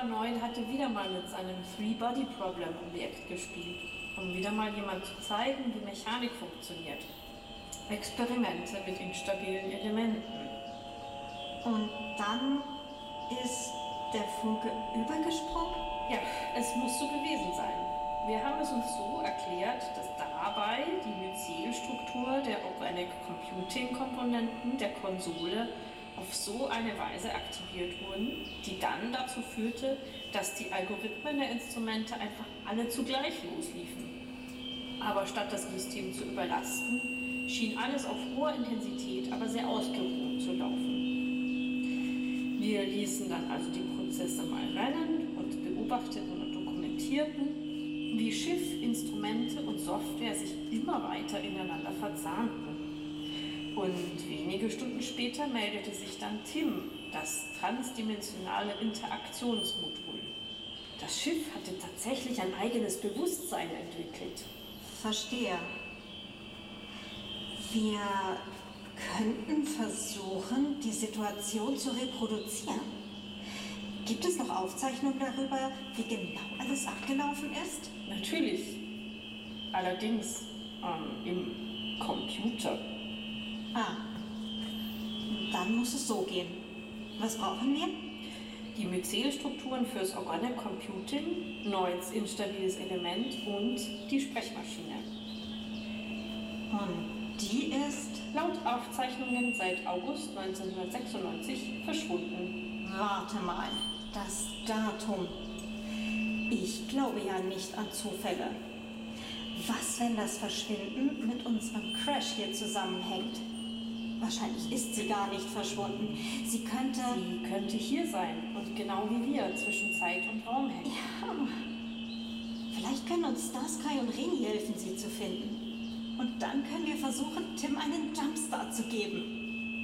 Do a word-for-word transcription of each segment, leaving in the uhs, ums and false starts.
neun hatte wieder mal mit seinem Three-Body-Problem-Objekt gespielt, um wieder mal jemand zu zeigen, wie Mechanik funktioniert. Experimente mit instabilen Elementen. Und dann ist der Funke übergesprungen? Ja, es muss so gewesen sein. Wir haben es uns so erklärt, dass dabei die Myzelstruktur der Organic Computing Komponenten der Konsole auf so eine Weise aktiviert wurden, die dann dazu führte, dass die Algorithmen der Instrumente einfach alle zugleich losliefen. Aber statt das System zu überlasten, schien alles auf hoher Intensität, aber sehr ausgewogen zu laufen. Wir ließen dann also die Prozesse mal rennen und beobachteten und dokumentierten, wie Schiff, Instrumente und Software sich immer weiter ineinander verzahnten. Und wenige Stunden später meldete sich dann Tim, das transdimensionale Interaktionsmodul. Das Schiff hatte tatsächlich ein eigenes Bewusstsein entwickelt. Verstehe. Wir könnten versuchen, die Situation zu reproduzieren. Gibt es noch Aufzeichnungen darüber, wie genau alles abgelaufen ist? Natürlich. Allerdings ähm, im Computer. Ah, dann muss es so gehen. Was brauchen wir? Die Myzelstrukturen fürs Organic Computing, neues instabiles Element und die Sprechmaschine. Und die ist laut Aufzeichnungen seit August neunzehnhundertsechsundneunzig verschwunden. Warte mal, das Datum. Ich glaube ja nicht an Zufälle. Was, wenn das Verschwinden mit unserem Crash hier zusammenhängt? Wahrscheinlich ist sie gar nicht verschwunden. Sie könnte... Sie könnte hier sein und genau wie wir zwischen Zeit und Raum hängen. Ja. Vielleicht können uns Starsky und Reni helfen, sie zu finden. Und dann können wir versuchen, Tim einen Jumpstart zu geben.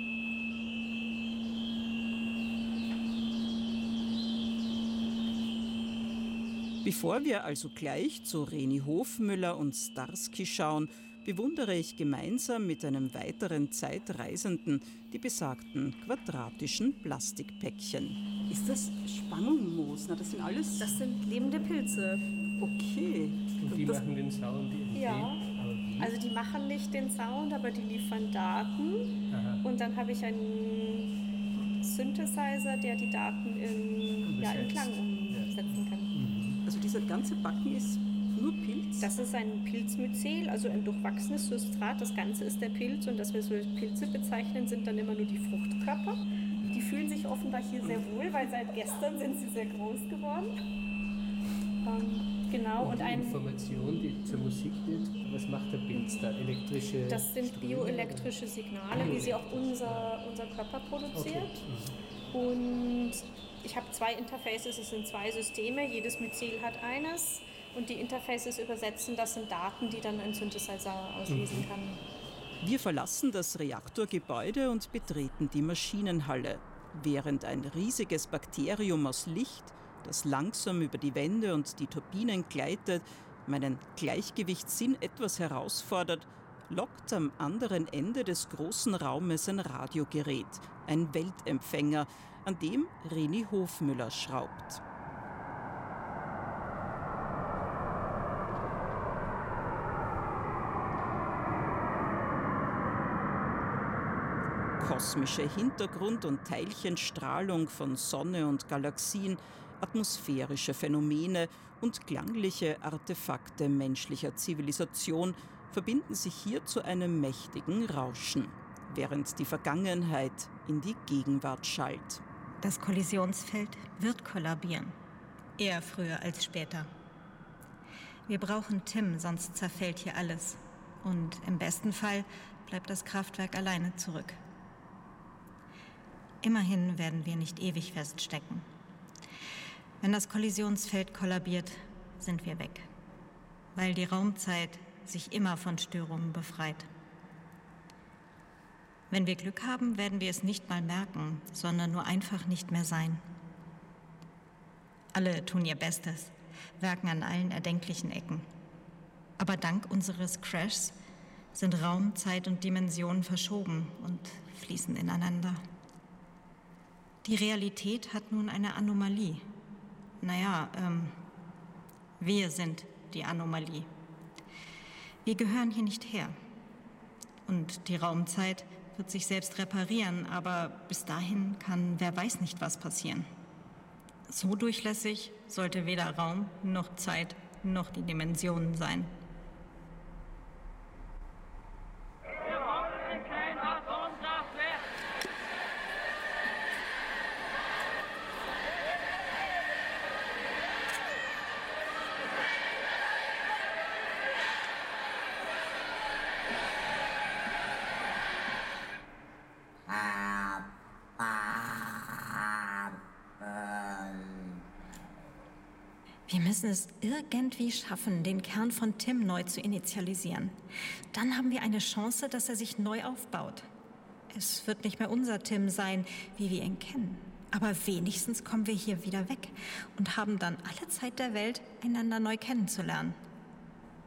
Bevor wir also gleich zu Reni Hofmüller und Starsky schauen, bewundere ich gemeinsam mit einem weiteren Zeitreisenden die besagten quadratischen Plastikpäckchen. Ist das Spangenmoos? Na, das sind alles... Das sind lebende Pilze. Okay. Und die das machen den Sound? Die ja, also die machen nicht den Sound, aber die liefern Daten. Aha. Und dann habe ich einen Synthesizer, der die Daten in, ja, in Klang umsetzen kann. Also dieser ganze Backen ist nur Pilz? Das ist ein Pilzmyzel, also ein durchwachsenes Substrat. Das Ganze ist der Pilz und das wir so als Pilze bezeichnen, sind dann immer nur die Fruchtkörper. Die fühlen sich offenbar hier sehr wohl, weil seit gestern sind sie sehr groß geworden. Ähm, genau. Und, und die ein Information, die zur Musik wird, was macht der Pilz da? Elektrische Das sind Ströme? bioelektrische Signale, wie sie auch unser, unser Körper produziert. Okay. Und ich habe zwei Interfaces, es sind zwei Systeme, jedes Myzel hat eines und die Interfaces übersetzen, das sind Daten, die dann ein Synthesizer auslesen kann. Wir verlassen das Reaktorgebäude und betreten die Maschinenhalle, während ein riesiges Bakterium aus Licht, das langsam über die Wände und die Turbinen gleitet, meinen Gleichgewichtssinn etwas herausfordert, lockt am anderen Ende des großen Raumes ein Radiogerät, ein Weltempfänger, an dem Reni Hofmüller schraubt. Kosmische Hintergrund- und Teilchenstrahlung von Sonne und Galaxien, atmosphärische Phänomene und klangliche Artefakte menschlicher Zivilisation verbinden sich hier zu einem mächtigen Rauschen, während die Vergangenheit in die Gegenwart schallt. Das Kollisionsfeld wird kollabieren. Eher früher als später. Wir brauchen Tim, sonst zerfällt hier alles. Und im besten Fall bleibt das Kraftwerk alleine zurück. Immerhin werden wir nicht ewig feststecken. Wenn das Kollisionsfeld kollabiert, sind wir weg. Weil die Raumzeit sich immer von Störungen befreit. Wenn wir Glück haben, werden wir es nicht mal merken, sondern nur einfach nicht mehr sein. Alle tun ihr Bestes, werken an allen erdenklichen Ecken. Aber dank unseres Crashs sind Raum, Zeit und Dimensionen verschoben und fließen ineinander. Die Realität hat nun eine Anomalie. Naja, ähm, wir sind die Anomalie. Wir gehören hier nicht her. Und die Raumzeit wird sich selbst reparieren, aber bis dahin kann wer weiß nicht was passieren. So durchlässig sollte weder Raum noch Zeit noch die Dimensionen sein. Wir müssen es irgendwie schaffen, den Kern von Tim neu zu initialisieren. Dann haben wir eine Chance, dass er sich neu aufbaut. Es wird nicht mehr unser Tim sein, wie wir ihn kennen. Aber wenigstens kommen wir hier wieder weg und haben dann alle Zeit der Welt, einander neu kennenzulernen.